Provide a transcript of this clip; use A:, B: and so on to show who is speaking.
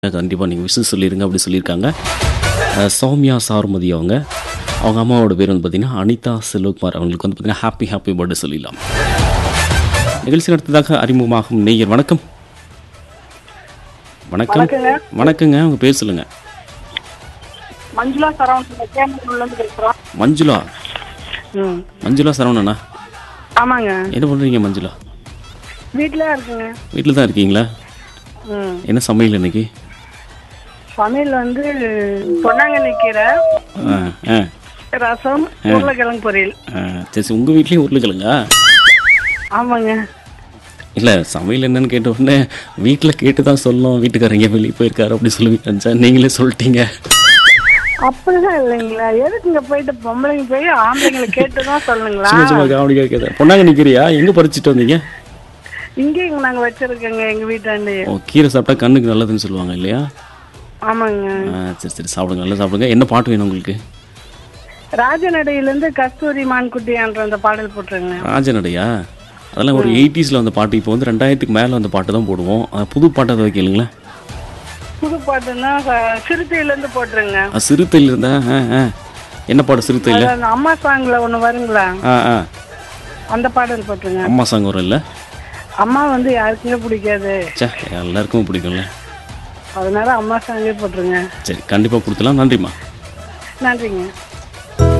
A: கண்டிப்பாக நீங்கள் விஷயம் சொல்லிடுங்க அப்படி சொல்லியிருக்காங்க. சௌமியா சாருமதி அவங்க அவங்க அம்மாவோட பேர் வந்து பார்த்தீங்கன்னா அனிதா செல்வகுமார். அவங்களுக்கு வந்து பார்த்தீங்கன்னா ஹாப்பி பர்த்டே சொல்லிடலாம். நிகழ்ச்சி நடத்ததாக அறிமுகமாகும் நேயர் வணக்கம். வணக்கம்.
B: வணக்கங்க.
A: வணக்கங்க. உங்கள் பேர் சொல்லுங்கள்.
B: மஞ்சுளா சரவணன் கேமரூர்லேருந்து பேசுகிறோம்.
A: மஞ்சுளா.
B: ம்
A: மஞ்சுளா சரவணனா?
B: ஆமாங்க.
A: என்ன பண்ணுறீங்க மஞ்சுளா?
B: வீட்டில் இருக்குங்க.
A: வீட்டில் தான் இருக்கீங்களா?
B: ம்
A: என்ன சமையல் இன்னைக்கு?
B: சமையல் வந்து பொன்னாங்கண்ணி கீரை,
A: ஆ ஆ
B: ரசம், உருளைக்கிழங்கு பொரியல்.
A: சரி சரி, உங்கள் வீட்லேயும் உருளைக்கிழங்கா?
B: ஆமாங்க.
A: இல்லை, சமையல் என்னன்னு கேட்ட உடனே வீட்டில் கேட்டு தான் சொல்லணும், வீட்டுக்காரங்க வெளியே போயிருக்காரு அப்படி சொல்லுவீங்க. நீங்களே சொல்லிட்டீங்க.
B: அப்படிதான் இல்லைங்களா? எதுக்குங்க போயிட்டு பொம்பளைங்க போய் ஆம்பளைங்களை கேட்டு தான் சொல்லுங்களா?
A: சும்மா சும்மா காமெடியாக கேட்குறேன். பொன்னாங்க நிற்கிறியா? எங்கே பறிச்சுட்டு வந்தீங்க?
B: இங்கே இங்கே நாங்கள் வச்சிருக்கோங்க எங்கள் வீட்டாண்டு.
A: ஓ, கீரை சாப்பிட்டா கண்ணுக்கு நல்லதுன்னு சொல்லுவாங்க இல்லையா?
B: ஆமாங்க.
A: சரி சரி, சாப்பிடுங்க, நல்லா சாப்பிடுங்க. என்ன பாட்டு வேணும் உங்களுக்கு?
B: ராஜநடையிலேருந்து கஸ்தூரி மான்குட்டி என்ற அந்த பாடல் போட்டுருங்க.
A: ராஜநடையா? அதெல்லாம் ஒரு 80s வந்த பாட்டு. இப்போ வந்து 2000க்கு மேலே வந்த பாட்டு தான் போடுவோம். புது பாட்டை அதை கேளுங்களேன்.
B: புது பாட்டுன்னா சிறுத்தையிலேருந்து போட்டுருங்க.
A: சிறுத்தையில் இருந்தா என்ன பாட்டு சிறுத்தையில்?
B: அந்த அம்மா சாங்ல ஒன்று வருங்களா, அந்த பாடல் போட்டுருங்க.
A: அம்மா சாங் வரும் இல்லை?
B: அம்மா வந்து யாருக்குமே பிடிக்காது,
A: சே, எல்லாருக்கும் பிடிக்கும்ல.
B: அதனால அம்மா சாங்கே போட்டுருங்க.
A: சரி, கண்டிப்பாக கொடுத்துலாம். நன்றிம்மா.
B: நன்றிங்க.